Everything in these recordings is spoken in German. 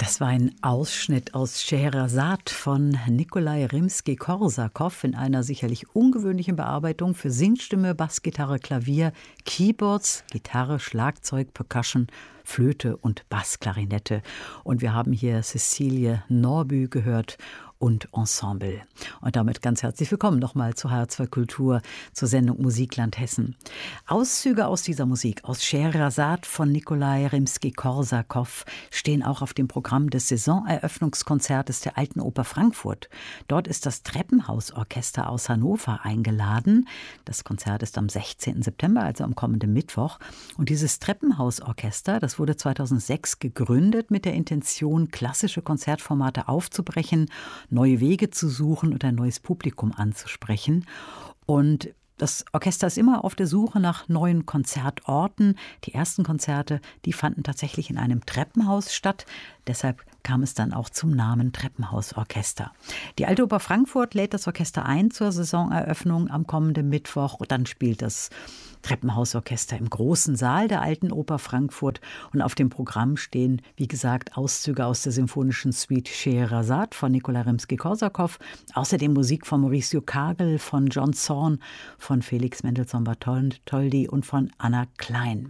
Das war ein Ausschnitt aus Scheherazad von Nikolai Rimski-Korsakow in einer sicherlich ungewöhnlichen Bearbeitung für Singstimme, Bassgitarre, Klavier, Keyboards, Gitarre, Schlagzeug, Percussion, Flöte und Bassklarinette. Und wir haben hier Cecilie Norbü gehört und Ensemble. Und damit ganz herzlich willkommen nochmal zu HR2 Kultur, zur Sendung Musikland Hessen. Auszüge aus dieser Musik, aus Scheherazad von Nikolai Rimski-Korsakow, stehen auch auf dem Programm des Saisoneröffnungskonzertes der Alten Oper Frankfurt. Dort ist das Treppenhausorchester aus Hannover eingeladen. Das Konzert ist am 16. September, also am kommenden Mittwoch. Und dieses Treppenhausorchester, das wurde 2006 gegründet mit der Intention, klassische Konzertformate aufzubrechen, neue Wege zu suchen und ein neues Publikum anzusprechen. Und das Orchester ist immer auf der Suche nach neuen Konzertorten. Die ersten Konzerte, die fanden tatsächlich in einem Treppenhaus statt. Deshalb kam es dann auch zum Namen Treppenhausorchester. Die Alte Oper Frankfurt lädt das Orchester ein zur Saisoneröffnung am kommenden Mittwoch. Und dann spielt das Treppenhausorchester im großen Saal der Alten Oper Frankfurt. Und auf dem Programm stehen, wie gesagt, Auszüge aus der symphonischen Suite Scheherazad von Nikolai Rimski-Korsakow. Außerdem Musik von Mauricio Kagel, von John Zorn, von Felix Mendelssohn-Bartholdy und von Anna Klein.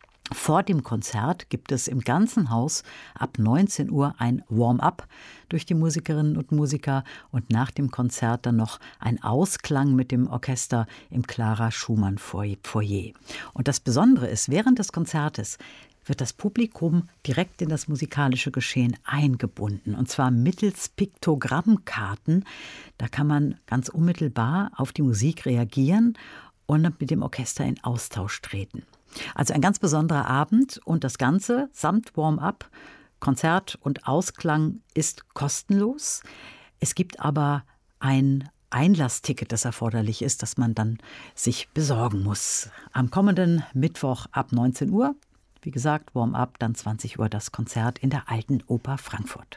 Vor dem Konzert gibt es im ganzen Haus ab 19 Uhr ein Warm-up durch die Musikerinnen und Musiker und nach dem Konzert dann noch ein Ausklang mit dem Orchester im Clara-Schumann-Foyer. Und das Besondere ist, während des Konzertes wird das Publikum direkt in das musikalische Geschehen eingebunden, und zwar mittels Piktogrammkarten. Da kann man ganz unmittelbar auf die Musik reagieren und mit dem Orchester in Austausch treten. Also ein ganz besonderer Abend, und das Ganze samt Warm-up, Konzert und Ausklang ist kostenlos. Es gibt aber ein Einlassticket, das erforderlich ist, das man dann sich besorgen muss. Am kommenden Mittwoch ab 19 Uhr, wie gesagt, Warm-up, dann 20 Uhr das Konzert in der Alten Oper Frankfurt.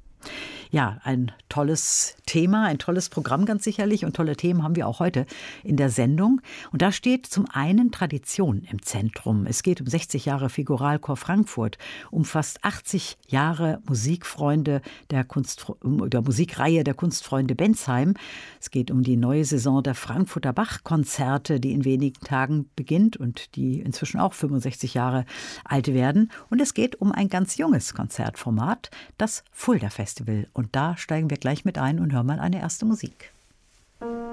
Ja, ein tolles Thema, ein tolles Programm ganz sicherlich, und tolle Themen haben wir auch heute in der Sendung. Und da steht zum einen Tradition im Zentrum. Es geht um 60 Jahre Figuralchor Frankfurt, um fast 80 Jahre Musikfreunde der Musikreihe der Kunstfreunde Bensheim. Es geht um die neue Saison der Frankfurter Bach-Konzerte, die in wenigen Tagen beginnt und die inzwischen auch 65 Jahre alt werden. Und es geht um ein ganz junges Konzertformat, das Fulda Festival. Und da steigen wir gleich mit ein und hören mal eine erste Musik.